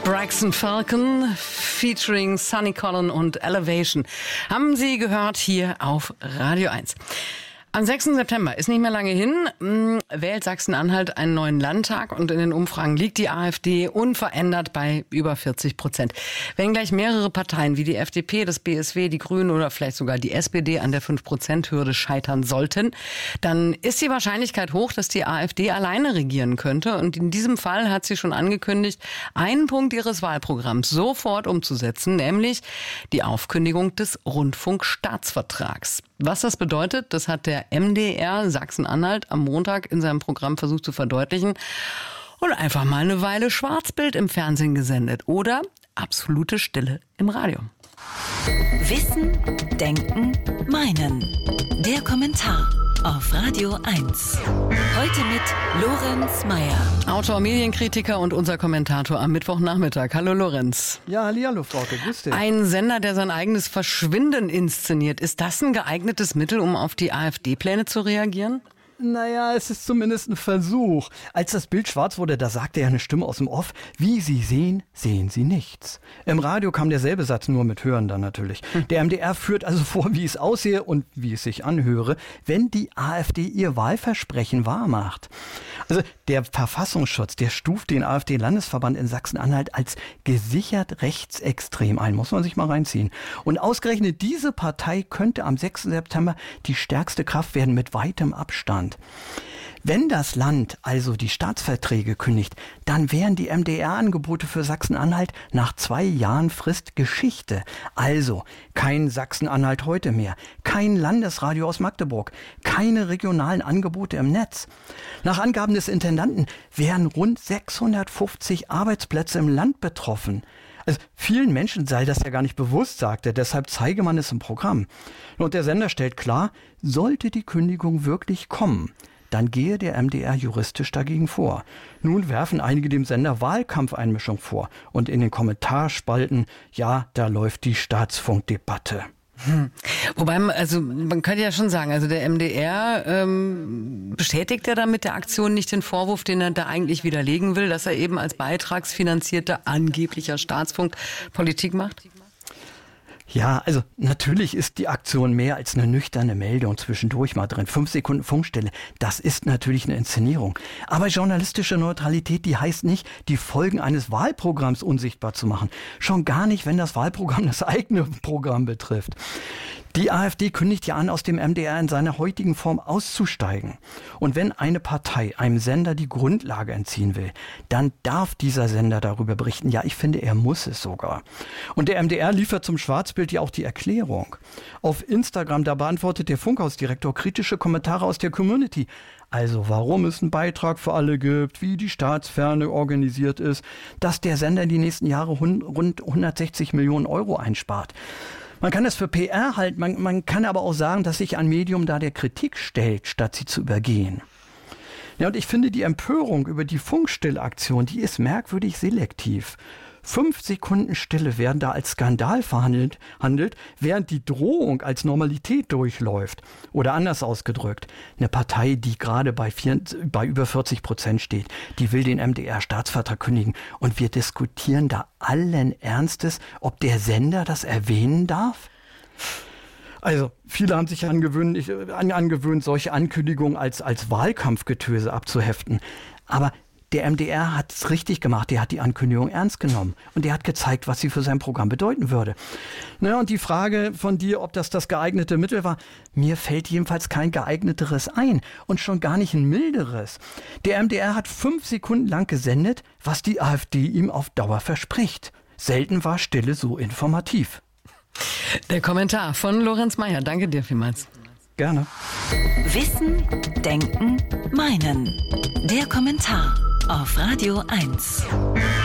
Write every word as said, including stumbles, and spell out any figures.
Braxton Falcon featuring Sonny Colon und Elevation haben Sie gehört hier auf Radio eins. Am sechsten September ist nicht mehr lange hin, wählt Sachsen-Anhalt einen neuen Landtag und in den Umfragen liegt die AfD unverändert bei über vierzig Prozent. Wenn gleich mehrere Parteien wie die F D P, das B S W, die Grünen oder vielleicht sogar die S P D an der fünf Prozent Hürde scheitern sollten, dann ist die Wahrscheinlichkeit hoch, dass die AfD alleine regieren könnte. Und in diesem Fall hat sie schon angekündigt, einen Punkt ihres Wahlprogramms sofort umzusetzen, nämlich die Aufkündigung des Rundfunkstaatsvertrags. Was das bedeutet, das hat der M D R Sachsen-Anhalt am Montag in seinem Programm versucht zu verdeutlichen und einfach mal eine Weile Schwarzbild im Fernsehen gesendet oder absolute Stille im Radio. Wissen, Denken, Meinen. Der Kommentar auf Radio eins. Heute mit Lorenz Meyer. Autor, Medienkritiker und unser Kommentator am Mittwochnachmittag. Hallo Lorenz. Ja, hallihallo Frauke, grüß dich. Ein Sender, der sein eigenes Verschwinden inszeniert. Ist das ein geeignetes Mittel, um auf die AfD-Pläne zu reagieren? Naja, es ist zumindest ein Versuch. Als das Bild schwarz wurde, da sagte ja eine Stimme aus dem Off, wie Sie sehen, sehen Sie nichts. Im Radio kam derselbe Satz, nur mit Hören dann natürlich. Der M D R führt also vor, wie es aussehe und wie es sich anhöre, wenn die AfD ihr Wahlversprechen wahrmacht. Also der Verfassungsschutz, der stuft den AfD-Landesverband in Sachsen-Anhalt als gesichert rechtsextrem ein. Muss man sich mal reinziehen. Und ausgerechnet diese Partei könnte am sechsten September die stärkste Kraft werden mit weitem Abstand. Wenn das Land also die Staatsverträge kündigt, dann wären die M D R-Angebote für Sachsen-Anhalt nach zwei Jahren Frist Geschichte. Also kein Sachsen-Anhalt heute mehr, kein Landesradio aus Magdeburg, keine regionalen Angebote im Netz. Nach Angaben des Intendanten wären rund sechshundertfünfzig Arbeitsplätze im Land betroffen. Also vielen Menschen sei das ja gar nicht bewusst, sagt er, deshalb zeige man es im Programm. Und der Sender stellt klar, sollte die Kündigung wirklich kommen, dann gehe der M D R juristisch dagegen vor. Nun werfen einige dem Sender Wahlkampfeinmischung vor. Und in den Kommentarspalten, ja, da läuft die Staatsfunkdebatte. Hm. Wobei, also man könnte ja schon sagen, also der M D R ähm, bestätigt ja dann mit der Aktion nicht den Vorwurf, den er da eigentlich widerlegen will, dass er eben als beitragsfinanzierter angeblicher Staatsfunk Politik macht? Ja, also natürlich ist die Aktion mehr als eine nüchterne Meldung zwischendurch mal drin. Fünf Sekunden Funkstille, das ist natürlich eine Inszenierung. Aber journalistische Neutralität, die heißt nicht, die Folgen eines Wahlprogramms unsichtbar zu machen. Schon gar nicht, wenn das Wahlprogramm das eigene Programm betrifft. Die AfD kündigt ja an, aus dem M D R in seiner heutigen Form auszusteigen. Und wenn eine Partei einem Sender die Grundlage entziehen will, dann darf dieser Sender darüber berichten. Ja, ich finde, er muss es sogar. Und der M D R liefert zum Schwarzbild ja auch die Erklärung. Auf Instagram, da beantwortet der Funkhausdirektor kritische Kommentare aus der Community. Also warum es einen Beitrag für alle gibt, wie die Staatsferne organisiert ist, dass der Sender in die nächsten Jahre rund hundertsechzig Millionen Euro einspart. Man kann das für P R halten, man, man kann aber auch sagen, dass sich ein Medium da der Kritik stellt, statt sie zu übergehen. Ja, und ich finde, die Empörung über die Funkstillaktion, die ist merkwürdig selektiv. Fünf Sekunden Stille werden da als Skandal verhandelt, handelt, während die Drohung als Normalität durchläuft. Oder anders ausgedrückt, eine Partei, die gerade bei, vier, bei über vierzig Prozent steht, die will den M D R-Staatsvertrag kündigen. Und wir diskutieren da allen Ernstes, ob der Sender das erwähnen darf? Also, viele haben sich angewöhnt, angewöhnt solche Ankündigungen als, als Wahlkampfgetöse abzuheften. Aber der M D R hat es richtig gemacht, der hat die Ankündigung ernst genommen und der hat gezeigt, was sie für sein Programm bedeuten würde. Naja, und die Frage von dir, ob das das geeignete Mittel war, mir fällt jedenfalls kein geeigneteres ein und schon gar nicht ein milderes. Der M D R hat fünf Sekunden lang gesendet, was die AfD ihm auf Dauer verspricht. Selten war Stille so informativ. Der Kommentar von Lorenz Meyer. Danke dir vielmals. Gerne. Wissen, Denken, Meinen. Der Kommentar auf Radio eins.